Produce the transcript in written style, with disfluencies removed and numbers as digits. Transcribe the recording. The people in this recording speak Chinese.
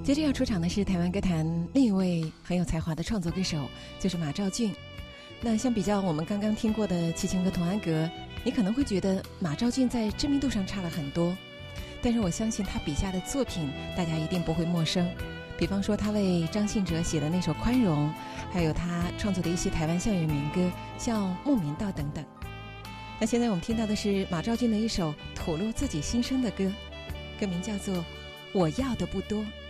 接着要出场的是台湾歌坛另一位很有才华的创作歌手，就是马兆骏。那相比较我们刚刚听过的齐秦和童安格，你可能会觉得马兆骏在知名度上差了很多，但是我相信他笔下的作品大家一定不会陌生，比方说他为张信哲写的那首《宽容》，还有他创作的一些台湾校园民歌，像《牧民道》等等。那现在我们听到的是马兆骏的一首吐露自己心声的歌，歌名叫做《我要的不多》。